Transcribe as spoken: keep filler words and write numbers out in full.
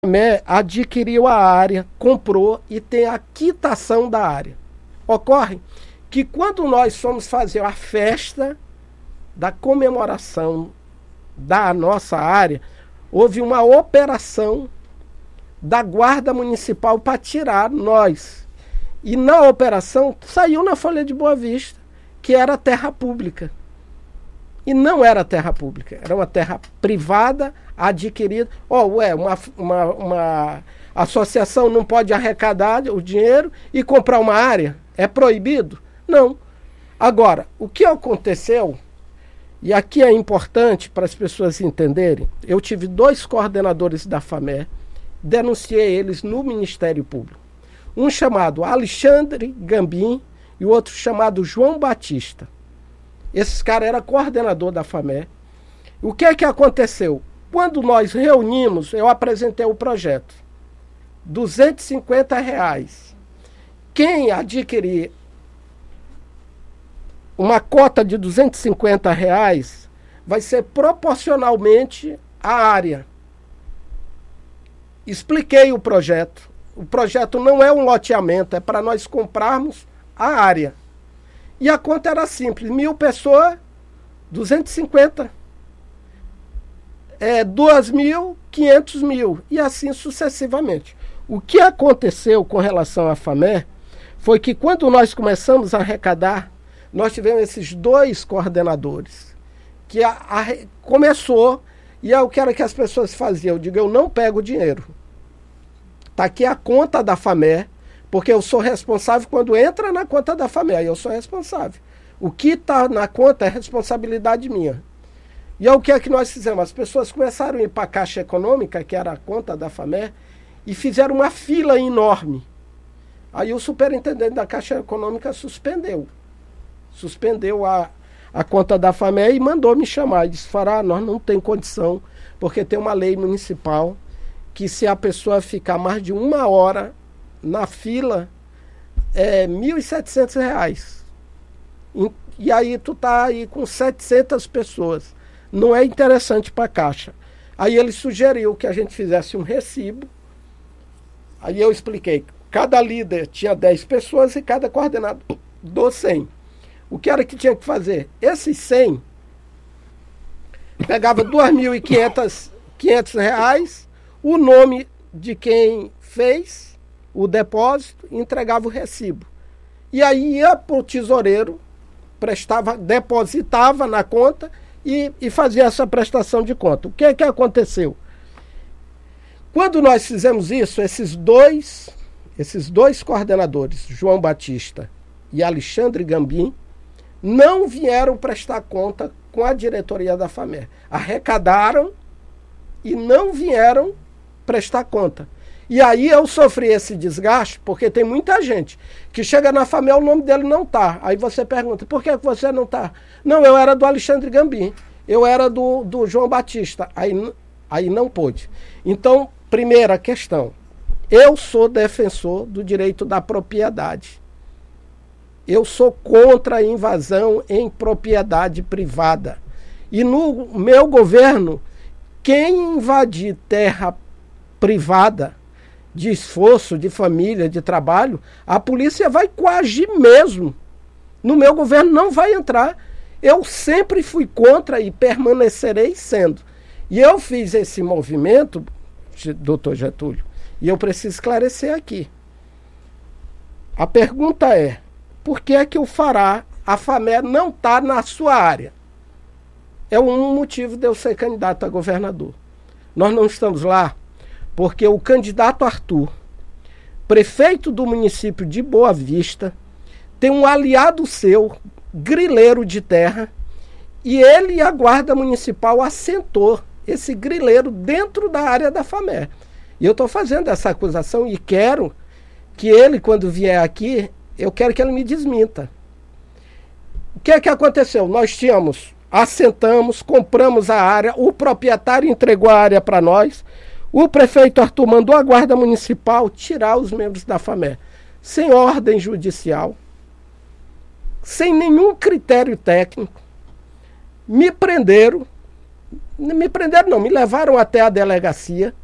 FAMÉ adquiriu a área, comprou e tem a quitação da área. Ocorre que quando nós fomos fazer a festa da comemoração da nossa área, houve uma operação da Guarda Municipal para tirar nós. E na operação saiu na Folha de Boa Vista que era terra pública. E não era terra pública, era uma terra privada adquirida. Oh, ué, uma, uma, uma associação não pode arrecadar o dinheiro e comprar uma área? É proibido? Não. Agora, o que aconteceu, e aqui é importante para as pessoas entenderem, eu tive dois coordenadores da FAMÉ, denunciei eles no Ministério Público. Um chamado Alexandre Gambim e o outro chamado João Batista. Esses caras eram coordenador da FAMÉ. O que é que aconteceu? Quando nós reunimos, eu apresentei o projeto. duzentos e cinquenta reais. Quem adquirir uma cota de duzentos e cinquenta reais vai ser proporcionalmente à área. Expliquei o projeto. O projeto não é um loteamento, é para nós comprarmos a área. E a conta era simples, mil pessoas, duzentos e cinquenta. É, duas mil, quinhentos mil. E assim sucessivamente. O que aconteceu com relação à FAMÉ foi que quando nós começamos a arrecadar, nós tivemos esses dois coordenadores. Que a, a, começou, e é o que era que as pessoas faziam. Eu digo, eu não pego o dinheiro. Está aqui a conta da FAMÉ. Porque eu sou responsável quando entra na conta da FAMÉ, eu sou responsável. O que está na conta é responsabilidade minha. E é o que é que nós fizemos? As pessoas começaram a ir para a Caixa Econômica, que era a conta da FAMÉ, e fizeram uma fila enorme. Aí o superintendente da Caixa Econômica suspendeu. Suspendeu a, a conta da FAMÉ e mandou me chamar. E disse, Fará, nós não temos condição, porque tem uma lei municipal que se a pessoa ficar mais de uma hora na fila, é mil e setecentos reais. E, e aí tu tá aí com setecentas pessoas. Não é interessante para a Caixa. Aí ele sugeriu que a gente fizesse um recibo. Aí eu expliquei. Cada líder tinha dez pessoas e cada coordenador cem. O que era que tinha que fazer? Esses cem pegava dois mil e quinhentos reais, o nome de quem fez o depósito e entregava o recibo. E aí ia para o tesoureiro, prestava, depositava na conta e, e fazia essa prestação de conta. O que é que aconteceu? Quando nós fizemos isso, esses dois, esses dois coordenadores, João Batista e Alexandre Gambim, não vieram prestar conta com a diretoria da FAMÉ. Arrecadaram e não vieram prestar conta. E aí eu sofri esse desgaste, porque tem muita gente que chega na FAMÉ, o nome dele não está. Aí você pergunta, por que você não está? Não, eu era do Alexandre Gambim, eu era do, do João Batista. Aí, aí não pôde. Então, primeira questão, eu sou defensor do direito da propriedade. Eu sou contra a invasão em propriedade privada. E no meu governo, quem invadir terra privada, de esforço, de família, de trabalho, a polícia vai coagir mesmo. No meu governo não vai entrar. Eu sempre fui contra e permanecerei sendo. E eu fiz esse movimento, doutor Getúlio, e eu preciso esclarecer aqui. A pergunta é, por que é que o Fará, a FAMÉ não está na sua área? É um motivo de eu ser candidato a governador. Nós não estamos lá porque o candidato Arthur, prefeito do município de Boa Vista, tem um aliado seu, grileiro de terra, e ele e a Guarda Municipal assentou esse grileiro dentro da área da FAMÉ. E eu estou fazendo essa acusação e quero que ele, quando vier aqui, eu quero que ele me desminta. O que é que aconteceu? Nós tínhamos, assentamos, compramos a área, o proprietário entregou a área para nós. O prefeito Arthur mandou a Guarda Municipal tirar os membros da FAMÉ, sem ordem judicial, sem nenhum critério técnico. Me prenderam, me prenderam não, me levaram até a delegacia,